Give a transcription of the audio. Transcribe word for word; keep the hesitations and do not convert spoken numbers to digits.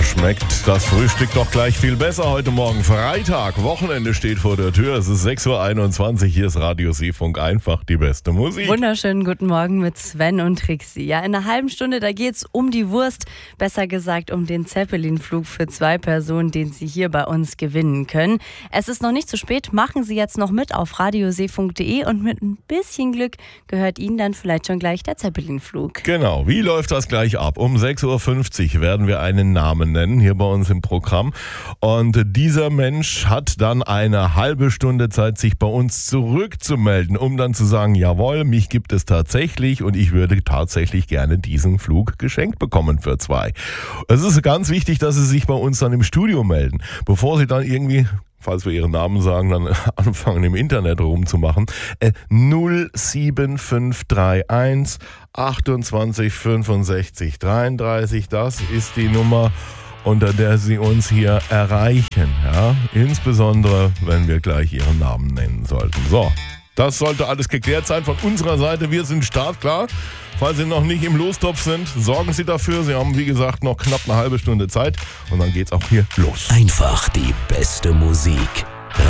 schmeckt das Frühstück doch gleich viel besser heute Morgen. Freitag, Wochenende steht vor der Tür. Es ist sechs Uhr einundzwanzig. Hier ist Radio Seefunk, einfach die beste Musik. Wunderschönen guten Morgen mit Sven und Trixie. Ja, in einer halben Stunde, da geht's um die Wurst. Besser gesagt um den Zeppelin-Flug für zwei Personen, den Sie hier bei uns gewinnen können. Es ist noch nicht zu spät. Machen Sie jetzt noch mit auf radioseefunk punkt de und mit ein bisschen Glück gehört Ihnen dann vielleicht schon gleich der Zeppelin-Flug. Genau. Wie läuft das gleich ab? Um sechs Uhr fünfzig werden wir einen Namen nennen hier bei uns im Programm. Und dieser Mensch hat dann eine halbe Stunde Zeit, sich bei uns zurückzumelden, um dann zu sagen, jawohl, mich gibt es tatsächlich und ich würde tatsächlich gerne diesen Flug geschenkt bekommen für zwei. Es ist ganz wichtig, dass Sie sich bei uns dann im Studio melden, bevor Sie dann irgendwie, falls wir Ihren Namen sagen, dann anfangen im Internet rumzumachen. Äh, null sieben fünf drei eins achtundzwanzig fünfundsechzig dreiunddreißig, das ist die Nummer, unter der Sie uns hier erreichen. Ja? Insbesondere, wenn wir gleich Ihren Namen nennen sollten. So, das sollte alles geklärt sein von unserer Seite. Wir sind startklar. Falls Sie noch nicht im Lostopf sind, sorgen Sie dafür. Sie haben, wie gesagt, noch knapp eine halbe Stunde Zeit. Und dann geht's auch hier los. Einfach die beste Musik.